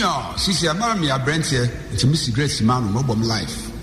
sisi amara me abrante ntimi cigarette man no bom life